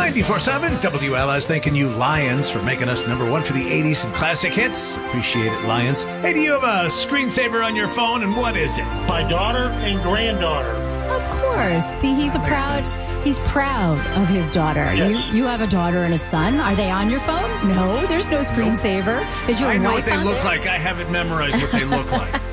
94.7 WLS thanking you, Lions, for making us number one for the 80s and classic hits. Appreciate it, Lions. Hey, do you have a screensaver on your phone, and what is it? My daughter and granddaughter. Of course. See, he's proud of his daughter. Yes. You have a daughter and a son. Are they on your phone? No, there's no screensaver. Is your I know wife what they on look there? like. I haven't memorized what they look like.